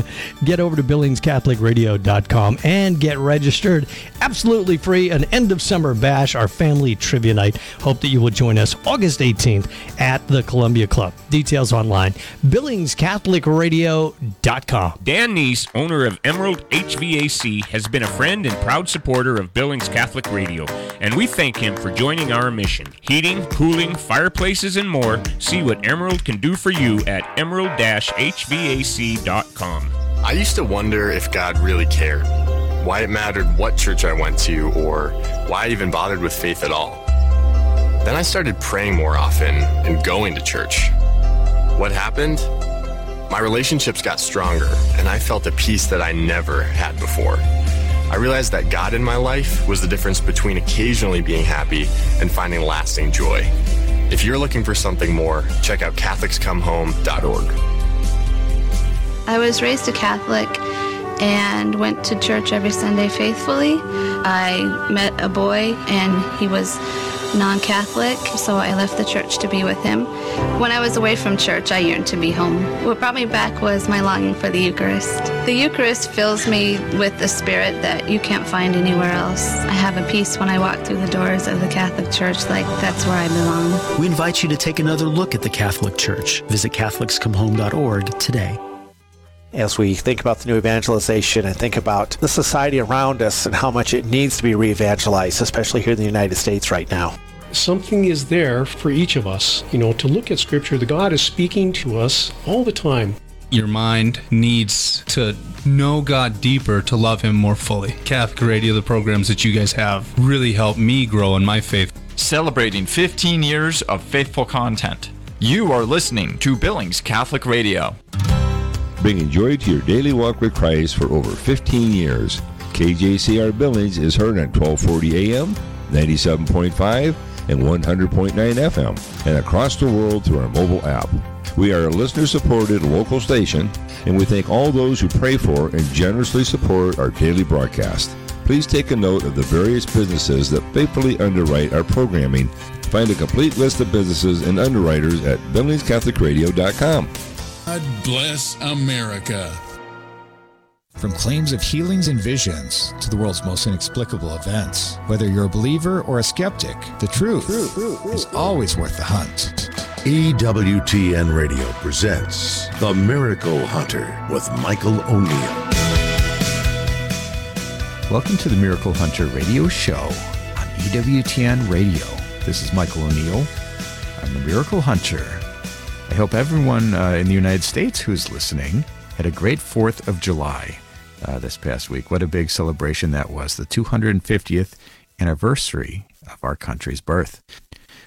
Get over to billings catholic radio dot com and get registered. Absolutely free. An end of summer bash, our family trivia night. Hope that you will join us August eighteenth at the Columbia Club. Details online, billings catholic radio dot com. Dan Neese, owner of Emerald H V A C, has been a friend and proud supporter of Billings Catholic Radio, and we thank him for joining our mission. Heating, cooling, fireplaces, and more. See what Emerald can do for you at emerald dash h v a c dot com. I used to wonder if God really cared, why it mattered what church I went to, or why I even bothered with faith at all. Then I started praying more often and going to church. What happened? My relationships got stronger, and I felt a peace that I never had before. I realized that God in my life was the difference between occasionally being happy and finding lasting joy. If you're looking for something more, check out catholics come home dot org. I was raised a Catholic and went to church every Sunday faithfully. I met a boy and he was non-Catholic, so I left the church to be with him. When I was away from church, I yearned to be home. What brought me back was my longing for the Eucharist. The Eucharist fills me with the spirit that you can't find anywhere else. I have a peace when I walk through the doors of the Catholic Church, like that's where I belong. We invite you to take another look at the Catholic Church. Visit catholics come home dot org today. As we think about the new evangelization and think about the society around us and how much it needs to be re-evangelized, especially here in the United States right now. Something is there for each of us, you know, to look at Scripture. The God is speaking to us all the time. Your mind needs to know God deeper to love Him more fully. Catholic Radio, the programs that you guys have, really helped me grow in my faith. Celebrating fifteen years of faithful content. You are listening to Billings Catholic Radio. Bringing joy to your daily walk with Christ for over fifteen years. K J C R Billings is heard on twelve forty A M, ninety-seven point five, and one hundred point nine F M, and across the world through our mobile app. We are a listener-supported local station, and we thank all those who pray for and generously support our daily broadcast. Please take a note of the various businesses that faithfully underwrite our programming. Find a complete list of businesses and underwriters at billings catholic radio dot com. God bless America. From claims of healings and visions to the world's most inexplicable events, whether you're a believer or a skeptic, the truth is always worth the hunt. E W T N Radio presents The Miracle Hunter with Michael O'Neill. Welcome to the Miracle Hunter radio show on E W T N Radio. This is Michael O'Neill. I'm the Miracle Hunter. I hope everyone uh, in the United States who's listening had a great fourth of July uh, this past week. What a big celebration that was, the two hundred fiftieth anniversary of our country's birth.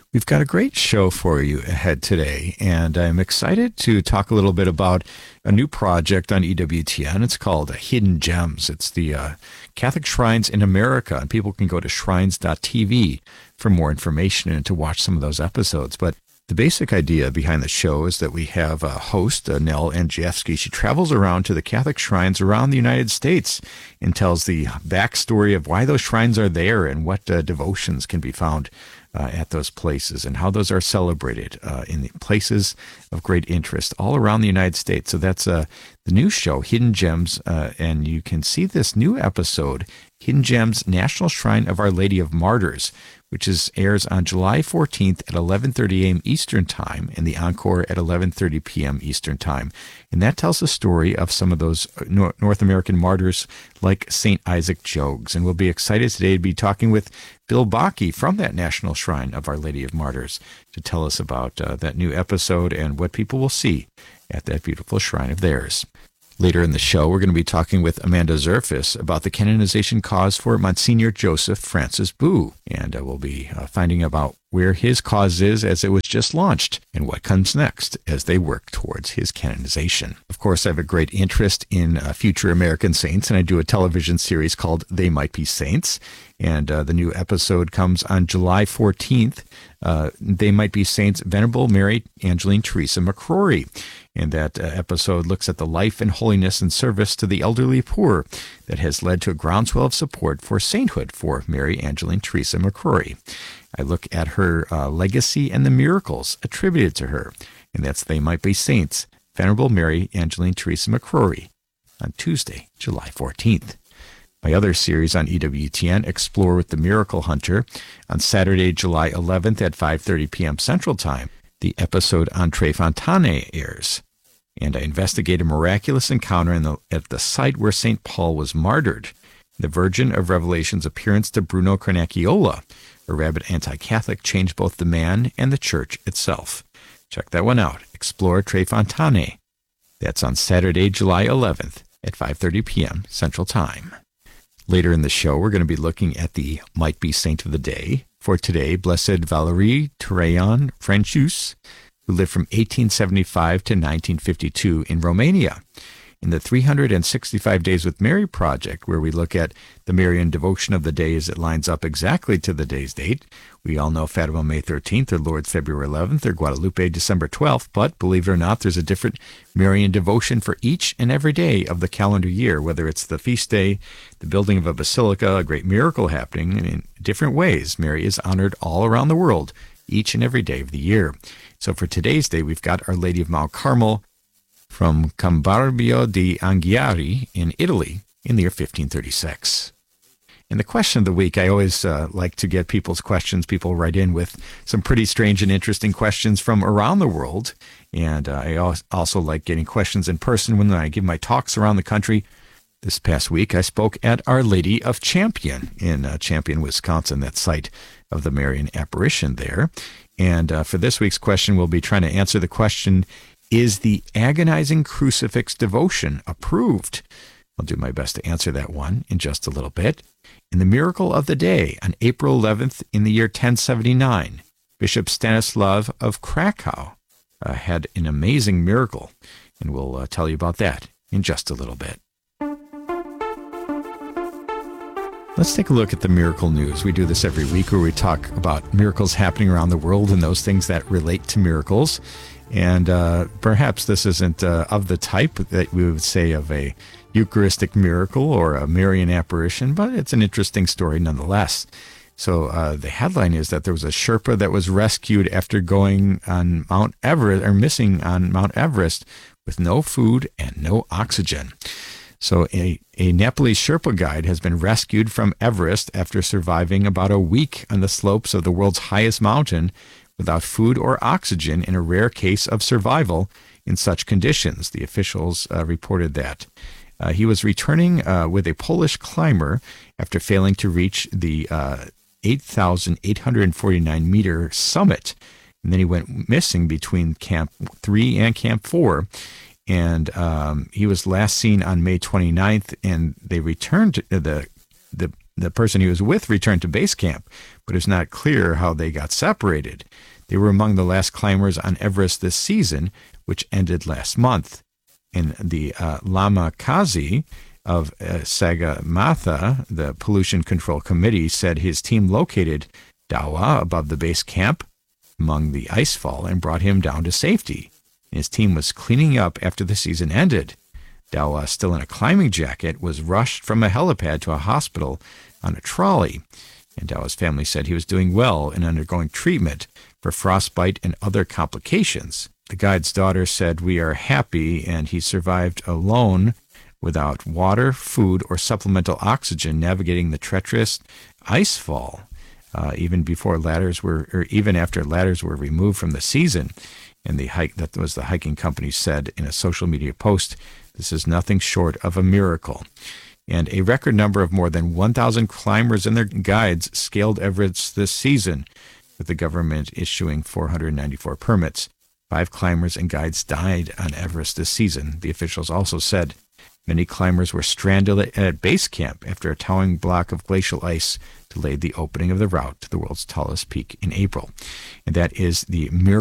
We've got a great show for you ahead today, and I'm excited to talk a little bit about a new project on E W T N. It's called Hidden Gems. It's the uh, Catholic Shrines in America, and people can go to shrines dot t v for more information and to watch some of those episodes. But the basic idea behind the show is that we have a host, uh, Nell Andrzejewski. She travels around to the Catholic shrines around the United States and tells the backstory of why those shrines are there and what uh, devotions can be found Uh, at those places and how those are celebrated uh, in the places of great interest all around the United States. So that's uh, the new show, Hidden Gems, uh, and you can see this new episode, Hidden Gems, National Shrine of Our Lady of Martyrs, which is airs on July fourteenth at eleven thirty a.m. Eastern Time and the encore at eleven thirty p.m. Eastern Time. And that tells the story of some of those North American martyrs like Saint Isaac Jogues. And we'll be excited today to be talking with Bill Bakke from that National Shrine of Our Lady of Martyrs to tell us about uh, that new episode and what people will see at that beautiful shrine of theirs. Later in the show, we're going to be talking with Amanda Zerfis about the canonization cause for Monsignor Joseph Francis Boo. And uh, we'll be uh, finding about where his cause is as it was just launched and what comes next as they work towards his canonization. Of course, I have a great interest in uh, future American saints, and I do a television series called They Might Be Saints. And uh, the new episode comes on July fourteenth. Uh, They Might Be Saints, Venerable Mary Angeline Teresa McCrory. And that uh, episode looks at the life and holiness and service to the elderly poor that has led to a groundswell of support for sainthood for Mary Angeline Teresa McCrory. I look at her uh, legacy and the miracles attributed to her. And that's They Might Be Saints, Venerable Mary Angeline Teresa McCrory on Tuesday, July fourteenth. My other series on E W T N, Explore with the Miracle Hunter, on Saturday, July eleventh at five thirty p.m. Central Time. The episode on Tre Fontane airs, and I investigate a miraculous encounter in the, at the site where Saint Paul was martyred, the Virgin of Revelation's appearance to Bruno Carnacchiola, a rabid anti-Catholic, changed both the man and the church itself. Check that one out, Explore Tre Fontane. That's on Saturday, July eleventh at five thirty p.m. Central Time. Later in the show, we're going to be looking at the Might Be Saint of the Day. For today, Blessed Valerie Traian Francius, who lived from eighteen seventy-five to nineteen fifty-two in Romania. In the three hundred sixty-five Days with Mary project, where we look at the Marian devotion of the day as it lines up exactly to the day's date. We all know Fatima May thirteenth, or Lourdes February eleventh, or Guadalupe December twelfth, but believe it or not, there's a different Marian devotion for each and every day of the calendar year, whether it's the feast day, the building of a basilica, a great miracle happening, and in different ways, Mary is honored all around the world, each and every day of the year. So for today's day, we've got Our Lady of Mount Carmel from Cambarbio di Anghiari in Italy in the year fifteen thirty-six. And the question of the week, I always uh, like to get people's questions. People write in with some pretty strange and interesting questions from around the world. And uh, I also like getting questions in person when I give my talks around the country. This past week, I spoke at Our Lady of Champion in uh, Champion, Wisconsin, that site of the Marian apparition there. And uh, for this week's question, we'll be trying to answer the question, is the agonizing crucifix devotion approved? I'll do my best to answer that one in just a little bit. In the miracle of the day, on April eleventh in the year ten seventy-nine, Bishop Stanislav of Krakow uh, had an amazing miracle, and we'll uh, tell you about that in just a little bit. Let's take a look at the miracle news. We do this every week where we talk about miracles happening around the world and those things that relate to miracles. And uh, perhaps this isn't uh, of the type that we would say of a Eucharistic miracle or a Marian apparition, but it's an interesting story nonetheless. So uh, the headline is that there was a Sherpa that was rescued after going on Mount Everest, or missing on Mount Everest, with no food and no oxygen. So a, a Nepalese Sherpa guide has been rescued from Everest after surviving about a week on the slopes of the world's highest mountain without food or oxygen in a rare case of survival in such conditions. The officials uh, reported that. Uh, he was returning uh, with a Polish climber after failing to reach the uh, eight thousand eight hundred forty-nine meter summit. And then he went missing between Camp three and Camp four. And um, he was last seen on May twenty-ninth, and they returned to the the the person he was with returned to base camp, but it's not clear how they got separated. They were among the last climbers on Everest this season, which ended last month. And the uh, Lama Kazi of uh, Sagarmatha, the Pollution Control Committee, said his team located Dawa above the base camp among the icefall and brought him down to safety. His team was cleaning up after the season ended. Dawa, still in a climbing jacket, was rushed from a helipad to a hospital on a trolley. And Dawa's family said he was doing well and undergoing treatment for frostbite and other complications. The guide's daughter said, "We are happy," and he survived alone without water, food, or supplemental oxygen, navigating the treacherous ice fall, uh, even before ladders were, or even after ladders were removed from the season. And the hike, that was the hiking company said in a social media post, "This is nothing short of a miracle." And a record number of more than one thousand climbers and their guides scaled Everest this season, with the government issuing four hundred ninety-four permits. Five climbers and guides died on Everest this season. The officials also said many climbers were stranded at base camp after a towering block of glacial ice delayed the opening of the route to the world's tallest peak in April. And that is the miracle.